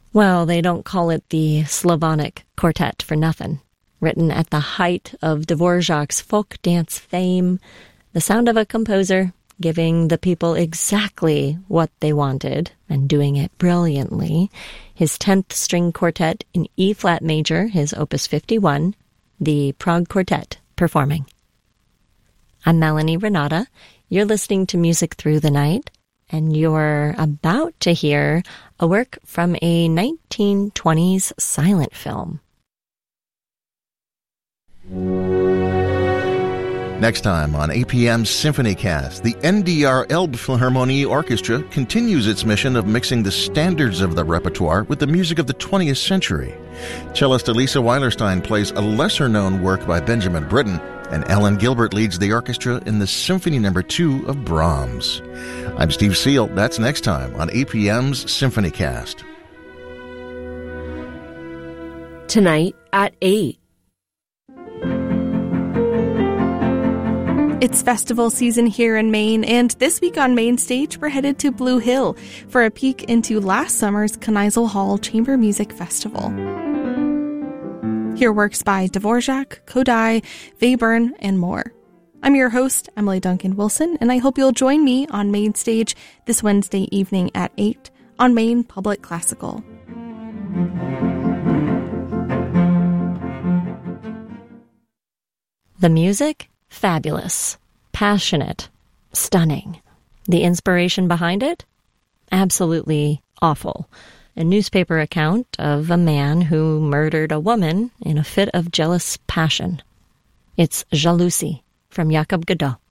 Well, they don't call it the Slavonic Quartet for nothing. Written at the height of Dvorak's folk dance fame, the sound of a composer giving the people exactly what they wanted and doing it brilliantly. His 10th string quartet in E-flat major, his Opus 51, the Prague Quartet performing. I'm Melanie Renata. You're listening to Music Through the Night, and you're about to hear a work from a 1920s silent film. Next time on APM's SymphonyCast, the NDR Elbphilharmonie Orchestra continues its mission of mixing the standards of the repertoire with the music of the 20th century. Cellist Elisa Weilerstein plays a lesser-known work by Benjamin Britten, and Ellen Gilbert leads the orchestra in the Symphony No. 2 of Brahms. I'm Steve Seal. That's next time on APM's SymphonyCast. Tonight at 8. It's festival season here in Maine, and this week on Main Stage, we're headed to Blue Hill for a peek into last summer's Kneisel Hall Chamber Music Festival. Hear works by Dvorak, Kodály, Webern, and more. I'm your host, Emily Duncan Wilson, and I hope you'll join me on Main Stage this Wednesday evening at 8 on Maine Public Classical. The music? Fabulous, passionate, stunning. The inspiration behind it? Absolutely awful. A newspaper account of a man who murdered a woman in a fit of jealous passion. It's Jalousie from Jacob Godot.